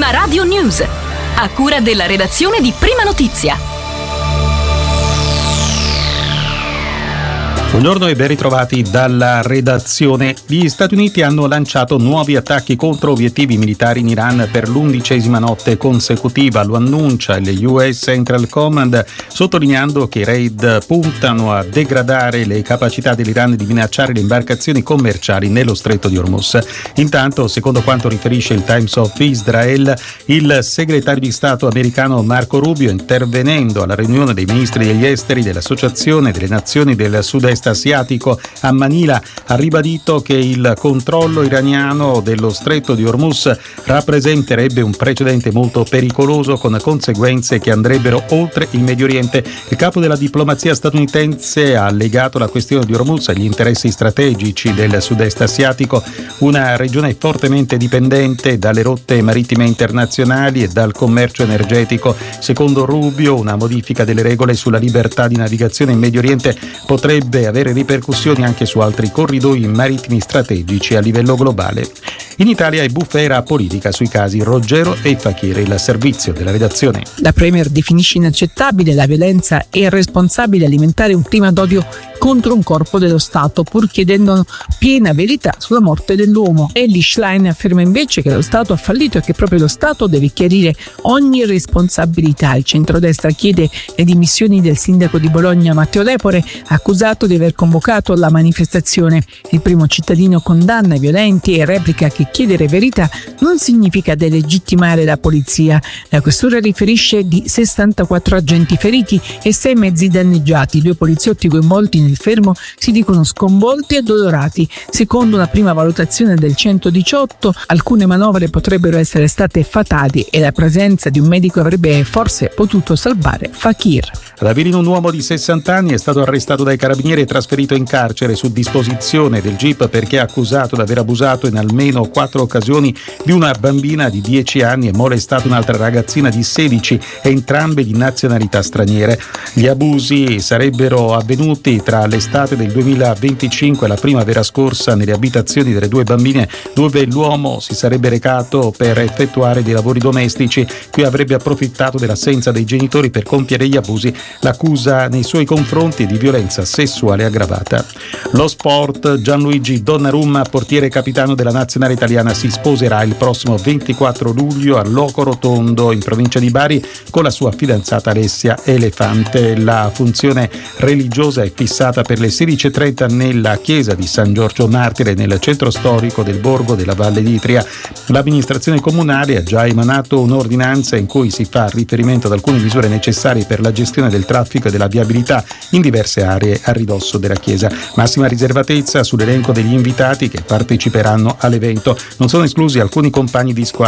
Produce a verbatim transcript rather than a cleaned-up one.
La Radio News, a cura della redazione di Prima Notizia. Buongiorno e ben ritrovati dalla redazione. Gli Stati Uniti hanno lanciato nuovi attacchi contro obiettivi militari in Iran per l'undicesima notte consecutiva. Lo annuncia il U S Central Command, sottolineando che i raid puntano a degradare le capacità dell'Iran di minacciare le imbarcazioni commerciali nello stretto di Hormuz. Intanto, secondo quanto riferisce il Times of Israel, il segretario di Stato americano Marco Rubio, intervenendo alla riunione dei ministri degli esteri dell'Associazione delle Nazioni del Sud-Est asiatico a Manila, ha ribadito che il controllo iraniano dello stretto di Hormuz rappresenterebbe un precedente molto pericoloso, con conseguenze che andrebbero oltre il Medio Oriente. Il capo della diplomazia statunitense ha legato la questione di Hormuz agli interessi strategici del sud-est asiatico, una regione fortemente dipendente dalle rotte marittime internazionali e dal commercio energetico. Secondo Rubio, una modifica delle regole sulla libertà di navigazione in Medio Oriente potrebbe avere ripercussioni anche su altri corridoi marittimi strategici a livello globale. In Italia è bufera politica sui casi Roggero e Fakir, il servizio della redazione. La Premier definisce inaccettabile la violenza e irresponsabile alimentare un clima d'odio contro un corpo dello Stato, pur chiedendo piena verità sulla morte dell'uomo. Elly Schlein afferma invece che lo Stato ha fallito e che proprio lo Stato deve chiarire ogni responsabilità. Il centrodestra chiede le dimissioni del sindaco di Bologna Matteo Lepore, accusato di aver convocato la manifestazione. Il Primo Cittadino condanna i violenti e replica che chiedere verità non significa delegittimare la polizia. La questura riferisce di sessantaquattro agenti feriti e sei mezzi danneggiati. Due poliziotti coinvolti nel fermo si dicono sconvolti e addolorati. Secondo una prima valutazione del centodiciotto, alcune manovre potrebbero essere state fatali e la presenza di un medico avrebbe forse potuto salvare Fakir. Ad Avellino un uomo di sessanta anni è stato arrestato dai carabinieri e trasferito in carcere su disposizione del G I P perché è accusato di aver abusato in almeno quattro occasioni di una bambina di dieci anni e molestato un'altra ragazzina di sedici, entrambe di nazionalità straniere. Gli abusi sarebbero avvenuti tra l'estate del duemilaventicinque e la primavera scorsa nelle abitazioni delle due bambine, dove l'uomo si sarebbe recato per effettuare dei lavori domestici. Qui avrebbe approfittato dell'assenza dei genitori per compiere gli abusi. L'accusa nei suoi confronti è di violenza sessuale aggravata. Lo sport: Gianluigi Donnarumma, portiere capitano della nazionale italiana, si sposerà il prossimo ventiquattro luglio a Loco Rotondo, in provincia di Bari, con la sua fidanzata Alessia Elefante. La funzione religiosa è fissata per le sedici e trenta nella chiesa di San Giorgio Martire, nel centro storico del borgo della Valle d'Itria. L'amministrazione comunale ha già emanato un'ordinanza in cui si fa riferimento ad alcune misure necessarie per la gestione del traffico e della viabilità in diverse aree a ridosso della chiesa. Massima riservatezza sull'elenco degli invitati che parteciperanno all'evento. Non sono esclusi alcuni compagni di squadra